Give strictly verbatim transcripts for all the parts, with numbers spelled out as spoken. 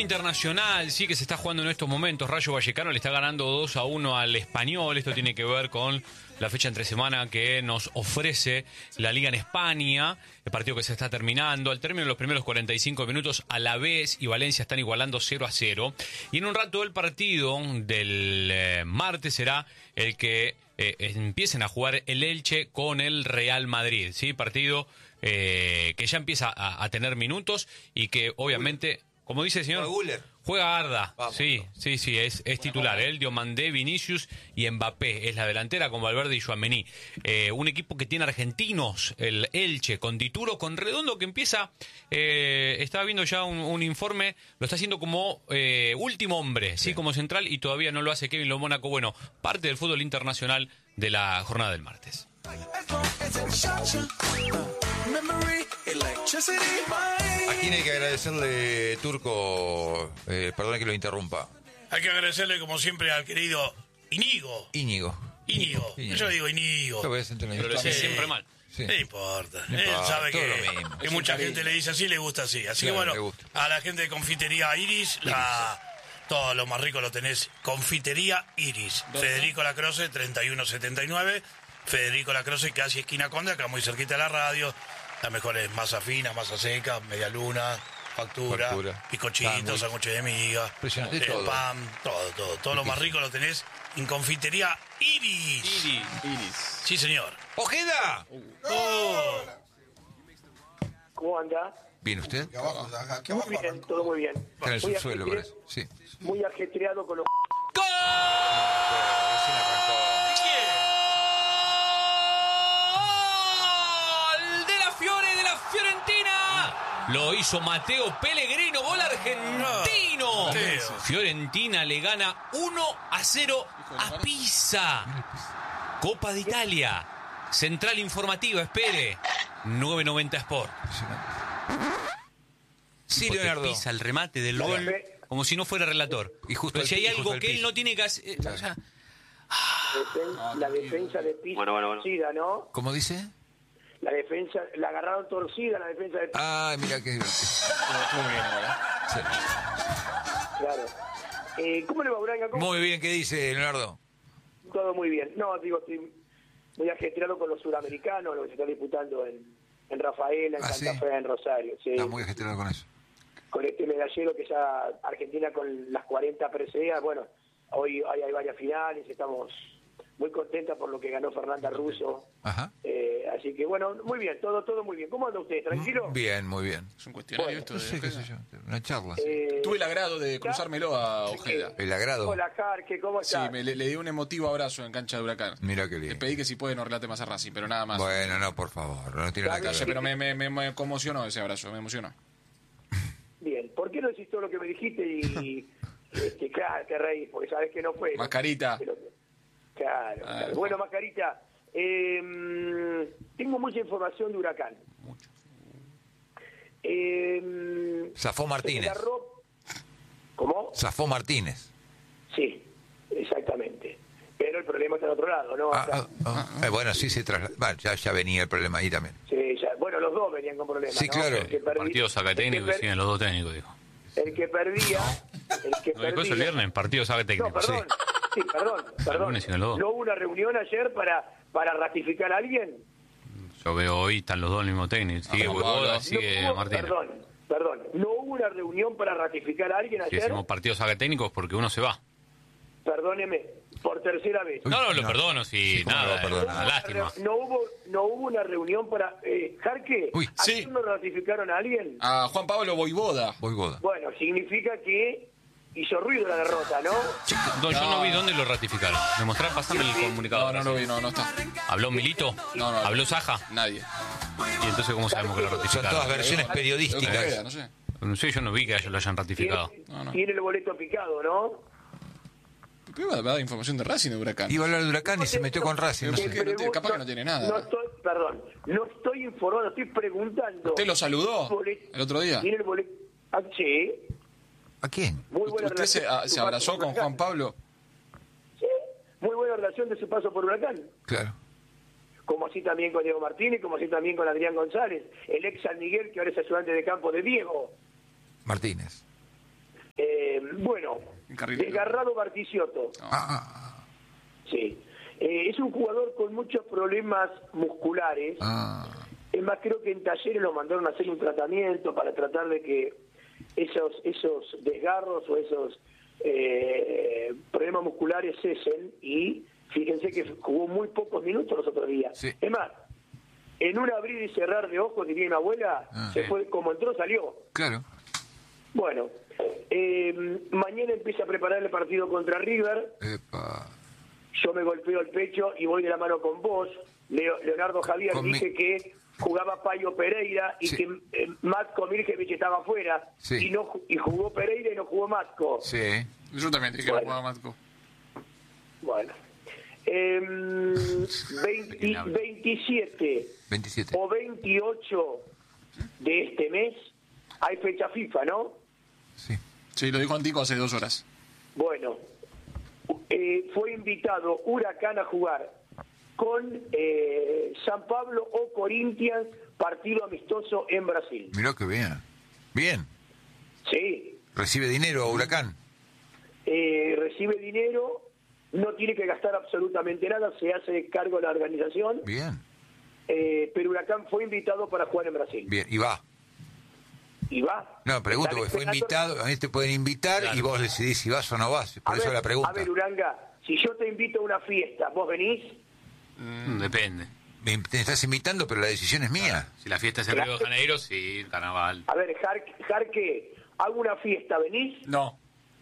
internacional, sí, que se está jugando en estos momentos. Rayo Vallecano le está ganando dos a uno al Español. Esto tiene que ver con la fecha entre semana que nos ofrece la Liga en España. El partido que se está terminando. Al término de los primeros cuarenta y cinco minutos, Alavés y Valencia están igualando cero a cero. Y en un rato el partido del eh, martes será el que eh, empiecen a jugar el Elche con el Real Madrid. ¿Sí? Partido eh, que ya empieza a, a tener minutos y que obviamente... Como dice el señor, juega Arda. Vamos, sí, vamos. sí, sí, es, es titular. Él, Diomandé, Vinicius y Mbappé. Es la delantera con Valverde y Tchouaméni. Eh, un equipo que tiene argentinos, el Elche, con Dituro, con Redondo, que empieza... Eh, estaba viendo ya un, un informe, lo está haciendo como eh, último hombre, sí. sí, como central, y todavía no lo hace Kevin Lo Mónaco. Bueno, parte del fútbol internacional de la jornada del martes. ¿A quién hay que agradecerle, Turco? Eh, perdón que lo interrumpa. Hay que agradecerle, como siempre, al querido Íñigo. Íñigo. Íñigo. Íñigo. Yo digo Íñigo. Lo ves entre Pero lo decís siempre mal. Sí. No importa. No Él importa, sabe todo que, lo mismo. que Es mucha un gente cariño. le dice así, le gusta así. Así Claro, que le bueno, gusta. a la gente de Confitería Iris, la, todo lo más rico lo tenés. Confitería Iris. Federico Lacroce, treinta y uno setenta y nueve. Federico Lacroce, casi esquina Conde, acá muy cerquita de la radio. Las mejores masa fina, masa seca, media luna, factura, Factura. bizcochitos, sándwiches de miga, Impresionante eh, todo. pan, todo, todo. Todo lo más rico lo tenés en Confitería Iris. Iris. Iris. Sí, señor. ¡Ojeda! Oh. ¿Cómo anda? ¿Bien usted? Muy bien, todo muy bien. Está en el Muy subsuelo, ajetre- parece. Sí. Muy ajetreado con los... ¡Gol! Recién arrancó. De la Fiore, de la Fiorentina. Lo hizo Matteo Pellegrino, gol argentino. Mateo. Fiorentina le gana uno a cero a Pisa. Copa de Italia. Central informativa, espere. nueve noventa Sport. Sí, Porque Leonardo. Pisa el remate del La gol fe- como si no fuera relator. Y justo Pero al si hay pi- algo justo al que él piso. no tiene que hacer... eh, o sea, defen- la defensa de Pisa Bueno, bueno, bueno. torcida, ¿no? ¿Cómo dice? La defensa, la agarraron torcida la defensa de Pisa, Ah, mira qué divertido. Estuvo bien, igual. Sí. claro. Eh, ¿Cómo le va, Uranga? ¿Cómo? Muy bien, ¿qué dice, Leonardo? Todo muy bien. No, digo, estoy muy ajetreado con los sudamericanos, lo que se está disputando en, en Rafaela, en Ah, Santa ¿sí? Fe, en Rosario. Sí. Está muy ajetreado con eso. Con este medallero que ya Argentina con las cuarenta preseas, bueno, hoy hay, hay varias finales, estamos muy contentas por lo que ganó Fernanda Russo. Ajá. Eh, así que bueno, muy bien, todo todo muy bien. ¿Cómo anda usted? ¿Tranquilo? Bien, muy bien. Es un cuestionario Bueno, esto No de sé, qué Ojeda. sé yo. Una charla. Eh, Tuve el agrado de cruzármelo a Ojeda. El agrado. Hola, Jarque, ¿cómo Sí, estás? me, le, le di un emotivo abrazo en cancha de Huracán. Mira qué Le lindo. pedí que si puede no relate más a Racing, pero nada más. Bueno, no, por favor. No tiene nada que Calle, ver. pero me, me, me, me conmocionó ese abrazo, me emocionó. Bien, ¿por qué no decís todo lo que me dijiste y, este, claro, te reís? Porque sabes que no fue. Mascarita. Pero- claro, Ah, claro. Bueno, Mascarita, eh, tengo mucha información de Huracán. Eh, Zafó Martínez. se agarró- ¿Cómo? Zafó Martínez. Sí, exactamente. Pero el problema está en otro lado, ¿no? Ah, Acá- ah, ah. Eh, bueno, sí se trasladó. Bueno, ya, ya venía el problema ahí también. Sí, ya- bueno, los dos venían con problemas. Sí, ¿no? claro. El que perdi- partido saca el que técnico y per- siguen los dos técnicos, dijo. El que perdía, el que ¿No dijo eso el perdía- viernes? Partido saca técnico. No, perdón. Sí, perdón, perdón. lunes siguen los dos. ¿No hubo una reunión ayer para, para ratificar a alguien? Yo veo hoy, están los dos el mismo técnico. Sigue Ah, Huevoda, Pablo. sigue No hubo- Martínez. Perdón, perdón. ¿No hubo una reunión para ratificar a alguien Si ayer? decimos partido saca técnicos porque uno se va. Perdóneme, por tercera vez. Uy, No, no, lo no. perdono, si Sí, ¿cómo nada, lo va a perdonar? una lástima. No hubo, no hubo una reunión para... Eh, ¿Jarque? Uy, ¿ayer sí. no ratificaron a alguien? A Juan Pablo Voivoda. Voy boda. Bueno, significa que hizo ruido la derrota, ¿no? No, yo no vi dónde lo ratificaron. Me mostraron pasando el comunicado. No, no lo vi, no, no está. ¿Habló Milito? No, no. ¿Habló Saja? Nadie. ¿Y entonces cómo sabemos que lo Son ratificaron? todas versiones Ojeda, periodísticas. no sé. No sé, yo no vi que ellos lo hayan ratificado. Tiene, No, no. tiene el boleto picado, ¿no? Pero va a dar información de Racing de Huracán. Iba a hablar de Huracán y se metió con Racing. No ¿Por sé. qué? no tiene- capaz que no tiene nada. No estoy, perdón, no estoy informando, estoy preguntando. ¿Usted lo saludó Bolet- el otro día? ¿Tiene el boleto? Ah, sí, ¿A quién? muy buena ¿Usted se, relación a- de se su abrazó paso por con Juan Huracán. Pablo? Sí, muy buena relación de su paso por Huracán. Claro. Como así también con Diego Martínez, como así también con Adrián González, el ex San Miguel que ahora es ayudante de campo de Diego. Martínez. Eh, bueno, Carrilero. desgarrado Bartiziotto. Ah, Sí. Eh, es un jugador con muchos problemas musculares. ah, Es más, creo que en Talleres lo mandaron a hacer un tratamiento para tratar de que esos esos desgarros o esos eh, problemas musculares cesen, y fíjense que jugó muy pocos minutos los otros días. Sí. Es más, en un abrir y cerrar de ojos, diría mi abuela, Ah, se sí. fue, como entró, salió. claro. Bueno, eh, mañana empieza a preparar el partido contra River. Epa. Yo me golpeo el pecho y voy de la mano con vos. Leo- Leonardo Javier, Con mi- dije que jugaba Payo Pereira y Sí. que eh, Matko Mirjevich estaba afuera. Sí. Y no ju- y jugó Pereira y no jugó Matko. Sí. Yo también dije que Bueno. no jugaba Matko. Bueno. Em, veinte veintisiete veintisiete. o veintiocho de este mes hay fecha FIFA, ¿no? Sí. Sí, lo dijo Antico hace dos horas. Bueno, eh, fue invitado Huracán a jugar con eh, San Pablo o Corinthians, partido amistoso en Brasil. Mirá que bien. Bien. Sí, Recibe dinero a Huracán. eh, recibe dinero, no tiene que gastar absolutamente nada, se hace cargo de la organización, Bien. eh, pero Huracán fue invitado para jugar en Brasil. Bien. Y va. Y va. No, pregunto, Están porque fue esperando- invitado, a mí te pueden invitar Claro. y vos decidís si vas o no vas. Por A eso ver, la pregunta. A ver, Uranga, si yo te invito a una fiesta, ¿vos venís? Mm, Depende. Me te estás invitando, pero la decisión es mía. Si la fiesta es en Río de Janeiro, sí, carnaval. A ver, Jarque, Jarque, hago una fiesta, ¿venís? No.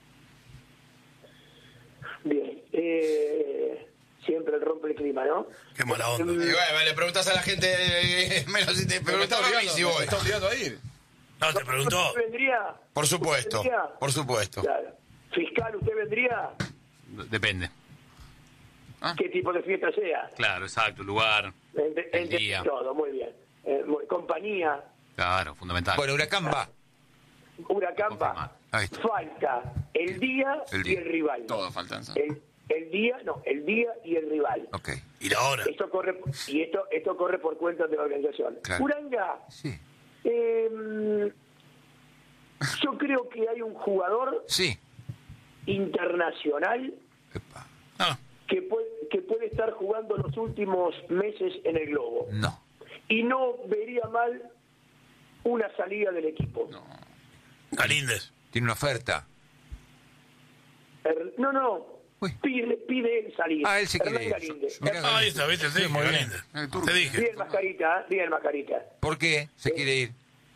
Bien. Eh, siempre el rompe el clima, ¿no? Qué mala onda. Y bueno, le preguntás a la gente, eh, menos si te Pero me está preguntaba a mí obligando, si me voy. está obligando a ir. No, te preguntó. ¿Usted vendría? Por supuesto, ¿Usted vendría? por supuesto. Claro. Fiscal, ¿usted vendría? Depende. ¿Qué tipo de fiesta sea? Claro, exacto, lugar, Ente- el ente- día. Todo, muy bien. Eh, muy- compañía, Claro, fundamental. Bueno, Huracán va. Huracán va. Confirmado. Ahí está. Falta el día, El y día. el rival. Todo faltan. El, el día, no, el día y el rival. Ok. Y la hora. Esto corre y esto esto corre por cuenta de la organización. Claro. Uranga, Sí. eh, yo creo que hay un jugador Sí. internacional Epa. Ah, que puede, que puede estar jugando los últimos meses en el globo. No. Y no vería mal una salida del equipo. No, Galíndez. Tiene una oferta. no, no. Uy. Pide, pide él salir. Ah, él se quiere Hernán ir. Galíndez. Mirá, Ah, ahí está, viste, te dije, muy bien. Galíndez. El turco. Te dije. Bien, Mascarita, ¿eh? bien, Mascarita. ¿Por qué se quiere ir?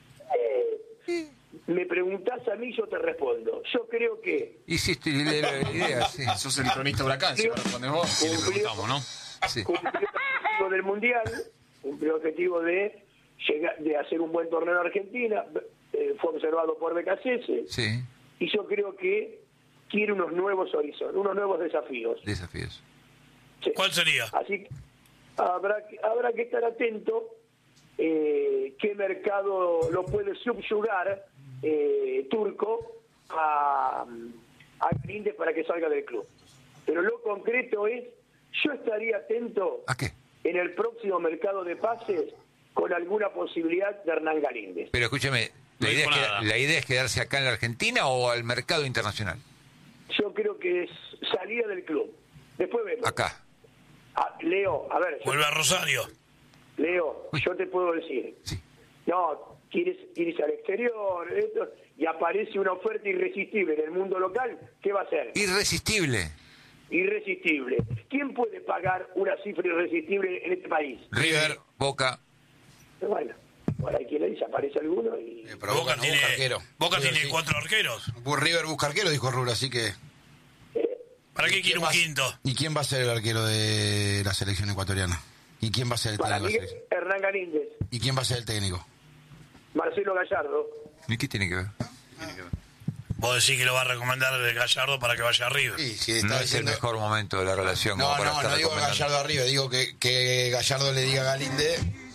Me preguntás a mí, yo te respondo. Yo creo que Hiciste la la idea, sí. Sos el cronista huracán, si me respondes vos. Y le preguntamos, ¿no? Sí. cumplió el objetivo del Mundial, cumplió el objetivo de llegar, de hacer un buen torneo en Argentina, eh, fue observado por B K C S, Sí. y yo creo que quiere unos nuevos horizontes, unos nuevos desafíos. Desafíos. Sí. ¿Cuál sería? Así que habrá, que- habrá que estar atento eh, qué mercado lo puede subyugar eh, Turco a, a Galíndez para que salga del club. Pero lo concreto es, yo estaría atento ¿A qué? en el próximo mercado de pases con alguna posibilidad de Hernán Galíndez. Pero escúchame, No ¿la idea, dijo es nada. que- ¿la idea es quedarse acá en la Argentina o al mercado internacional? Yo creo que es salida del club. Después vemos. Acá. Ah, Leo, a ver, yo- Vuelve a Rosario. Leo, yo te puedo decir, Sí. no, quieres irse al exterior, esto, y aparece una oferta irresistible en el mundo local, ¿qué va a hacer? Irresistible. Irresistible. ¿Quién puede pagar una cifra irresistible en este país? River, Boca. Bueno, por ahí quien le dice, aparece alguno y... Eh, pero Boca Boca, no tiene, busca arquero. Boca River tiene sí. cuatro arqueros. River busca arquero, dijo Rura, así que... ¿Para qué ¿Y quiere quién un va- quinto? ¿Y quién va a ser el arquero de la selección ecuatoriana? ¿Y quién va a ser el Para técnico mí, de la selección? Hernán Galíndez, ¿Y quién va a ser el técnico? Marcelo Gallardo. ¿Y qué tiene que ver? Vos decís que lo va a recomendar de Gallardo para que vaya a River. Sí, sí, No está es diciendo... el mejor momento de la relación. No, como para no, estar no digo recomendando. Gallardo arriba, digo que, que Gallardo le diga a Galíndez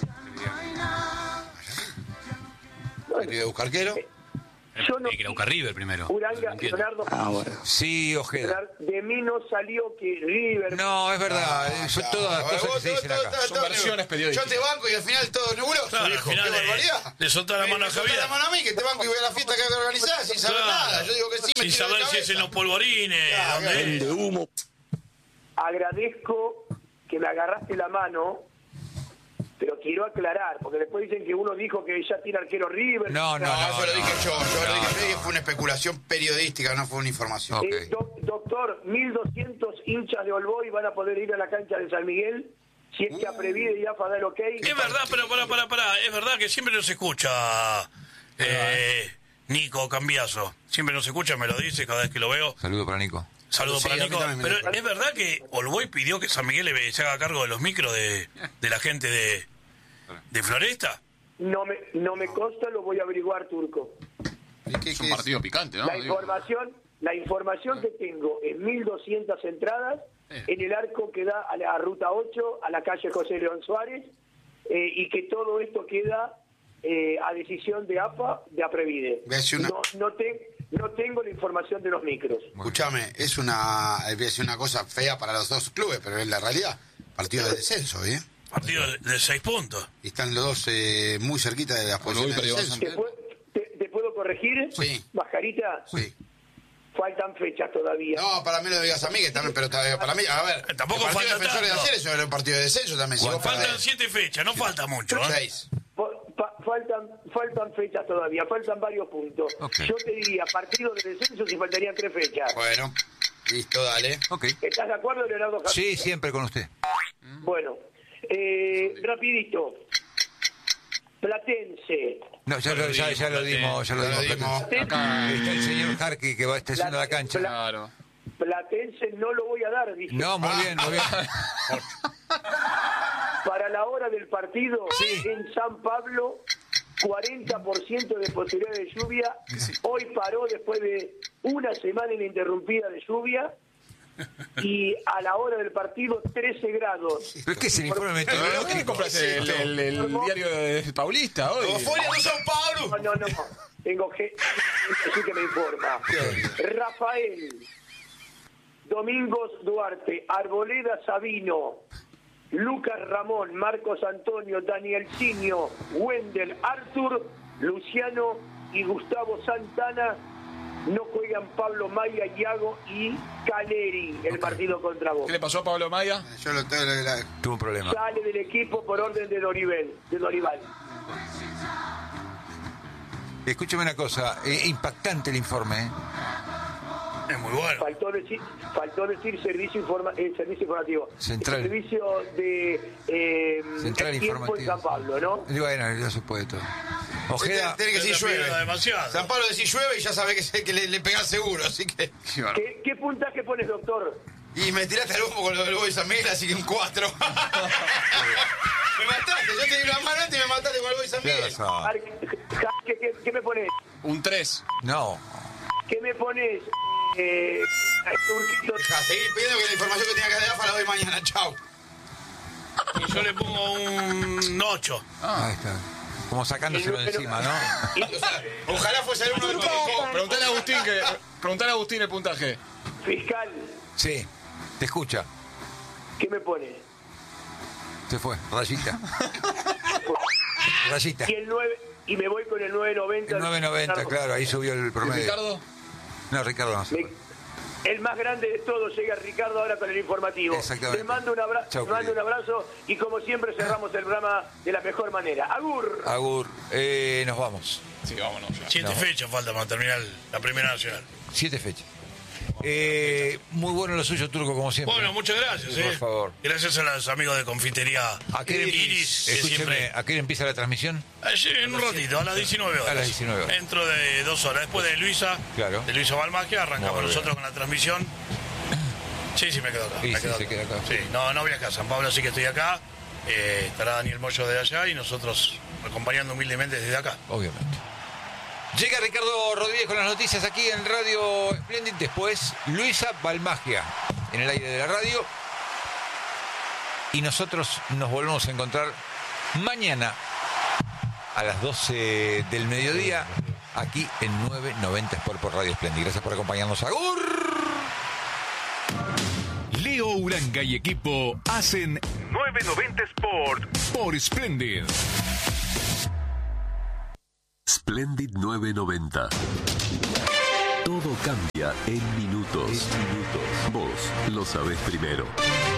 que iba a buscar arquero. Yo no... Tiene que ir a buscar River primero. Uranga, No entiendo. Leonardo, Sí, Ojeda. de mí no salió que River... No, es verdad. eh, son todas Claro, cosas que vos se dicen todo- acá. todo- Son todo- versiones periodísticas. Yo te banco y al final todo nebuloso, Claro, al viejo. final ¡Qué le- barbaridad! le soltá la mano a Me soltá Javier. la mano a mí, que te banco y voy a la fiesta que hay que organizar sin saber Claro. nada. Yo digo que sí. Sin saber si es en los polvorines. Claro, ¿Dónde es? De humo. Agradezco que me agarraste la mano, pero quiero aclarar, porque después dicen que uno dijo que ya tiene arquero River. No, no, No, no, eso lo dije yo. Yo lo dije yo. fue una especulación periodística, no fue una información. Ok. Eh, doc- doctor, mil doscientos hinchas de All Boys van a poder ir a la cancha de San Miguel si es que Aprevide y A F A da el ok. Es verdad, pero para, para, para. Es verdad que siempre nos escucha eh, Nico Cambiaso. Siempre nos escucha, me lo dice cada vez que lo veo. Saludo para Nico. Saludos Sí, para a mí Nico. también me Pero dijo. es verdad que Olboy pidió que San Miguel le- se haga cargo de los micros de, de la gente de, de Floresta. No me, no me consta, lo voy a averiguar, Turco. ¿Y qué- Es qué un es? partido picante, ¿no? La Digo. información, la información que tengo es mil doscientas entradas en el arco que da a la ruta ocho, a la calle José León Suárez, eh, y que todo esto queda eh, a decisión de A F A, de Aprevide. Voy a decir una- No, no, te- no tengo la información de los micros. Escúchame, es una, voy a decir una cosa fea para los dos clubes, pero es la realidad. Partido de descenso, ¿eh? Partido de, de seis puntos. Y están los dos eh, muy cerquita de las Bueno, hoy posiciones de perdió descenso. ¿Te, pu- te- te puedo corregir? Sí. Mascarita, Sí. faltan fechas todavía. No, para mí lo digas a mí, que también, pero ta- para mí, a ver, Eh, tampoco el partido falta de Defensores de tanto. Ayer, eso era un partido de descenso también. Si vos Faltan perdés siete fechas, no falta mucho. ¿eh? seis. Po- pa- faltan faltan fechas todavía, faltan varios puntos. Ok. Yo te diría, partido de descenso si faltarían tres fechas. Bueno, listo, dale. Ok. ¿Estás de acuerdo, Leonardo Javier? Sí, siempre con usted. Bueno, eh, rapidito. Platense. No, ya lo, ya, ya lo dimos, ya lo Ya lo dimos. dimos. Acá. Está el señor Jarqui que va está haciendo la cancha. Claro. Platense no lo voy a dar, dije. No, muy bien, muy bien. Para la hora del partido, Sí. en San Pablo, cuarenta por ciento de posibilidad de lluvia. Hoy paró después de una semana ininterrumpida de lluvia. Y a la hora del partido, trece grados. ¿Pero qué es el informe ¿Qué meteorológico? compras el, el, el diario de Paulista hoy? Euforia de Sao Paulo. No, no, no. Tengo gente así que me informa. Rafael, Domingos Duarte, Arboleda Sabino, Lucas Ramón, Marcos Antonio, Daniel Ciño, Wendel, Arthur, Luciano y Gustavo Santana. No juegan Pablo Maya, Iago y Caleri el partido contra vos. ¿Qué le pasó a Pablo Maya? Yo lo tengo. la- la- Tuvo un problema. Sale del equipo por orden de Dorival. De Dorival. Escúcheme una cosa, eh, impactante el informe, ¿eh? Es muy bueno. Faltó decir, faltó decir servicio, informa, eh, servicio informativo. Central. Servicio de eh, Central el tiempo informativo. en San Pablo, ¿no? Y bueno, ya se puede todo. Ojeda, Tiene que Te decir pido llueve. demasiado. San Pablo decís llueve y ya sabe que, se- que le, le pegás seguro, así que. Qué bárbaro. ¿Qué, qué puntaje pones, doctor? Y me tiraste al humo con lo del Boy San Miguel, así que un cuatro. Me mataste, yo te di una mano antes y me mataste con el Boy San ¿qué Miguel. pasó? Ar- ja- ¿Qué, qué, qué me pones? Un tres. No, ¿Qué me pones? Eh, Turquito? Deja, seguí pidiendo que la información que tenía que dar de AFA la doy mañana, chau. Y yo le pongo un ocho. ahí está. Como sacándoselo de encima, ¿no? O sea, ojalá fuese el uno de los Preguntale a Agustín que. Preguntale a Agustín el puntaje. Fiscal, Sí, te escucha. ¿qué me pones? Se fue, rayita. Rayita. Y el nueve y me voy con el nueve noventa. El nueve noventa, claro, ahí subió el ¿Y promedio. Ricardo? No, Ricardo no se Me- fue. El más grande de todos llega Ricardo ahora con el informativo. Exactamente. Te mando un, abra- Chau, te mando un querido. abrazo y como siempre cerramos el programa de la mejor manera. Agur. Agur, eh, nos vamos. Sí, vámonos ya. Siete No. fechas falta para terminar la Primera Nacional. Siete fechas. Eh, muy bueno lo suyo, Turco, como siempre. Bueno, muchas gracias. Por eh. favor. Gracias a los amigos de Confitería ¿A qué, Iris. que escúcheme, siempre- ¿a qué hora empieza la transmisión? Ayer, en un ratito, a las diecinueve horas. A las diecinueve horas. Dentro de dos horas. Después de Luisa, Claro. de Luisa Balmagia, arrancamos Muy bien. nosotros con la transmisión. Sí, sí, me quedo acá. Sí, me sí, quedo se queda acá. Sí, no, no voy acá. San Pablo sí que estoy acá. Eh, estará Daniel Moyo de allá y nosotros acompañando humildemente desde acá. Obviamente. Llega Ricardo Rodríguez con las noticias aquí en Radio Splendid. Después, Luisa Balmagia en el aire de la radio. Y nosotros nos volvemos a encontrar mañana a las doce del mediodía aquí en nueve noventa Sport por Radio Splendid. Gracias por acompañarnos. ¡Agur! Leo Uranga y equipo hacen nueve noventa Sport por Splendid. Splendid nueve noventa. Todo cambia en minutos. En minutos. Vos lo sabés primero.